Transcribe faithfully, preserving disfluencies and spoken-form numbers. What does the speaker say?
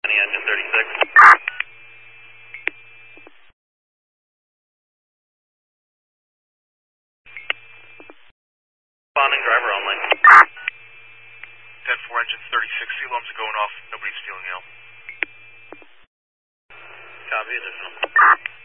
Engine thirty-six. Responding driver only. ten four engine thirty-six, seal alarms are going off, nobody's feeling ill. Copy, additional.